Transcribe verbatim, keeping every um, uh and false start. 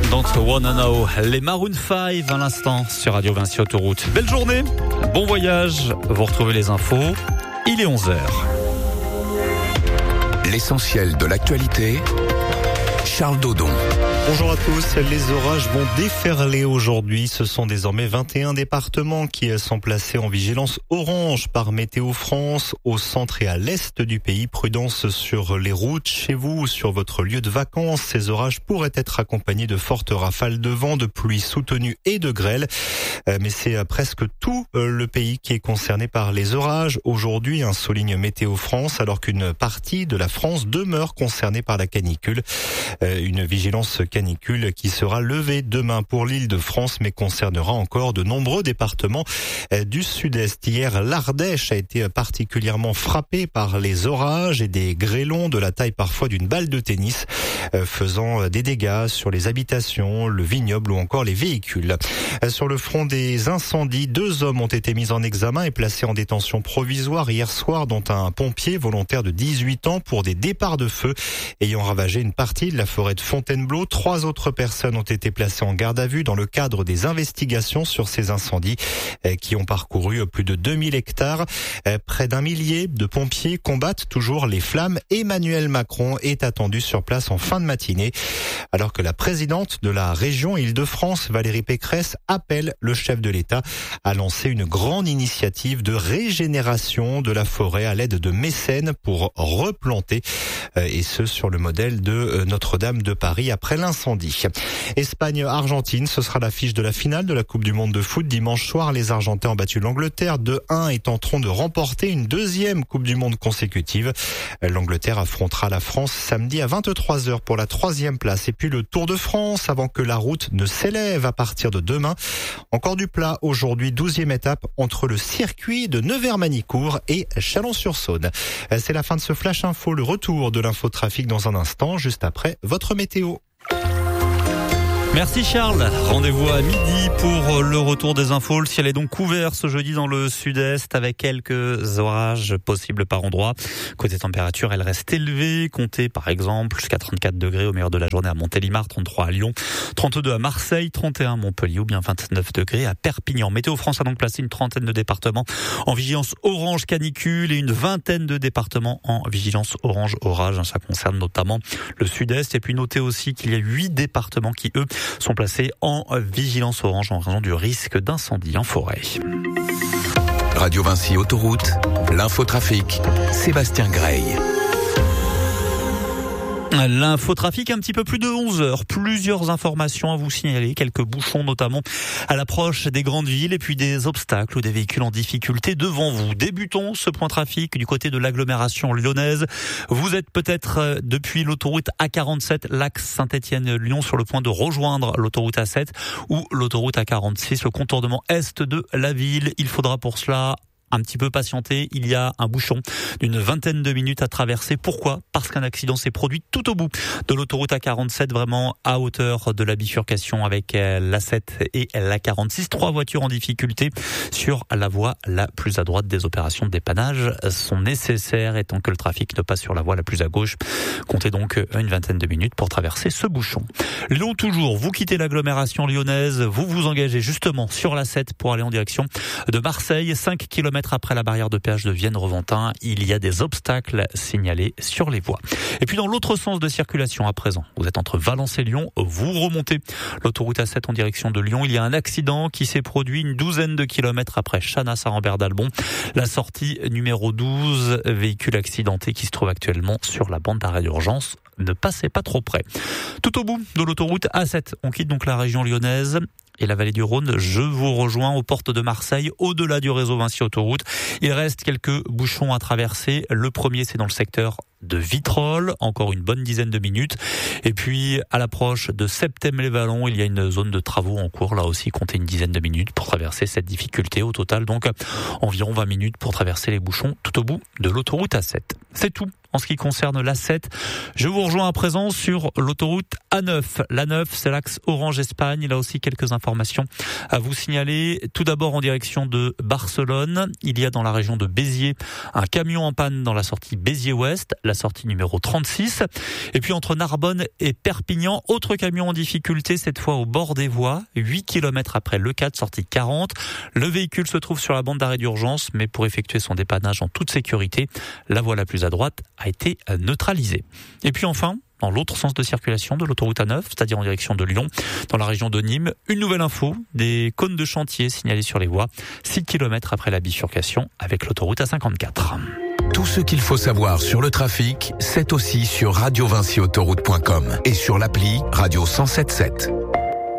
Don't Wanna Know, les Maroon five à l'instant sur Radio Vinci Autoroute. Belle journée, bon voyage, vous retrouvez les infos, il est onze heures. L'essentiel de l'actualité, Charles Dodon. Bonjour à tous, les orages vont déferler aujourd'hui. Ce sont désormais vingt et un départements qui sont placés en vigilance orange par Météo France au centre et à l'est du pays. Prudence sur les routes, chez vous ou sur votre lieu de vacances. Ces orages pourraient être accompagnés de fortes rafales de vent, de pluie soutenue et de grêle. Mais c'est presque tout le pays qui est concerné par les orages. Aujourd'hui, un souligne Météo France, alors qu'une partie de la France demeure concernée par la canicule. Une vigilance canicule qui sera levée demain pour l'Île-de-France, mais concernera encore de nombreux départements du sud-est. Hier, l'Ardèche a été particulièrement frappée par les orages et des grêlons de la taille parfois d'une balle de tennis, faisant des dégâts sur les habitations, le vignoble ou encore les véhicules. Sur le front des incendies, deux hommes ont été mis en examen et placés en détention provisoire hier soir, dont un pompier volontaire de dix-huit ans pour des départs de feu ayant ravagé une partie de la forêt de Fontainebleau. Trois autres personnes ont été placées en garde à vue dans le cadre des investigations sur ces incendies qui ont parcouru plus de deux mille hectares. Près d'un millier de pompiers combattent toujours les flammes. Emmanuel Macron est attendu sur place en fin de matinée, alors que la présidente de la région Île-de-France, Valérie Pécresse, appelle le chef de l'État à lancer une grande initiative de régénération de la forêt à l'aide de mécènes pour replanter, et ce sur le modèle de Notre-Dame de Paris après l'incendie. Espagne-Argentine, ce sera l'affiche de la finale de la Coupe du Monde de foot dimanche soir. Les Argentins ont battu l'Angleterre deux un et tenteront de remporter une deuxième Coupe du Monde consécutive. L'Angleterre affrontera la France samedi à vingt-trois heures pour la troisième place. Et puis le Tour de France avant que la route ne s'élève à partir de demain. Encore du plat aujourd'hui, douzième étape entre le circuit de Nevers-Manicourt et Chalon-sur-Saône. C'est la fin de ce Flash Info, le retour de l'infotrafic dans un instant, juste après votre météo. Merci Charles. Rendez-vous à midi pour le retour des infos. Le ciel est donc couvert ce jeudi dans le sud-est avec quelques orages possibles par endroits. Côté température, elle reste élevée. Comptez par exemple jusqu'à trente-quatre degrés au meilleur de la journée à Montélimar, trente-trois à Lyon, trente-deux à Marseille, trente et un à Montpellier ou bien vingt-neuf degrés à Perpignan. Météo France a donc placé une trentaine de départements en vigilance orange canicule et une vingtaine de départements en vigilance orange orage. Ça concerne notamment le sud-est. Et puis notez aussi qu'il y a huit départements qui, eux, sont placés en vigilance orange en raison du risque d'incendie en forêt. Radio Vinci Autoroute, l'infotrafic, Sébastien Grey. L'infotrafic, un petit peu plus de onze heures. Plusieurs informations à vous signaler. Quelques bouchons notamment à l'approche des grandes villes et puis des obstacles ou des véhicules en difficulté devant vous. Débutons ce point trafic du côté de l'agglomération lyonnaise. Vous êtes peut-être depuis l'autoroute A quarante-sept, l'axe Saint-Étienne-Lyon, sur le point de rejoindre l'autoroute A sept ou l'autoroute A quarante-six, le contournement est de la ville. Il faudra pour cela un petit peu patienter, il y a un bouchon d'une vingtaine de minutes à traverser. Pourquoi ? Parce qu'un accident s'est produit tout au bout de l'autoroute A quarante-sept, vraiment à hauteur de la bifurcation avec l'A sept et l'A quarante-six. Trois voitures en difficulté sur la voie la plus à droite. Des opérations de dépannage sont nécessaires étant que le trafic ne passe sur la voie la plus à gauche. Comptez donc une vingtaine de minutes pour traverser ce bouchon. Lyon toujours, vous quittez l'agglomération lyonnaise, vous vous engagez justement sur l'A sept pour aller en direction de Marseille. cinq kilomètres après la barrière de péage de Vienne-Reventin, il y a des obstacles signalés sur les voies. Et puis dans l'autre sens de circulation à présent, vous êtes entre Valence et Lyon, vous remontez l'autoroute A sept en direction de Lyon. Il y a un accident qui s'est produit une douzaine de kilomètres après Chanas-Saint-Rambert-d'Albon. La sortie numéro douze, véhicule accidenté qui se trouve actuellement sur la bande d'arrêt d'urgence. Ne passez pas trop près. Tout au bout de l'autoroute A sept, on quitte donc la région lyonnaise et la vallée du Rhône. Je vous rejoins aux portes de Marseille, au-delà du réseau Vinci Autoroute. Il reste quelques bouchons à traverser. Le premier, c'est dans le secteur de Vitrolles, encore une bonne dizaine de minutes. Et puis, à l'approche de Septème-les-Vallons, il y a une zone de travaux en cours. Là aussi, comptez une dizaine de minutes pour traverser cette difficulté. Au total, donc, environ vingt minutes pour traverser les bouchons tout au bout de l'autoroute A sept. C'est tout. en ce qui concerne l'A sept. Je vous rejoins à présent sur l'autoroute A neuf. L'A neuf, c'est l'axe Orange-Espagne. Il a aussi quelques informations à vous signaler. Tout d'abord en direction de Barcelone. Il y a dans la région de Béziers un camion en panne dans la sortie Béziers-Ouest, la sortie numéro trente-six. Et puis entre Narbonne et Perpignan, autre camion en difficulté, cette fois au bord des voies, huit kilomètres après le quatre, sortie quarante. Le véhicule se trouve sur la bande d'arrêt d'urgence, mais pour effectuer son dépannage en toute sécurité, la voie la plus à droite a été neutralisée. Et puis enfin, dans l'autre sens de circulation de l'autoroute A neuf, c'est-à-dire en direction de Lyon, dans la région de Nîmes, une nouvelle info, des cônes de chantier signalés sur les voies, six kilomètres après la bifurcation avec l'autoroute A cinquante-quatre. Tout ce qu'il faut savoir sur le trafic, c'est aussi sur radio vinci autoroute point com et sur l'appli Radio cent sept sept.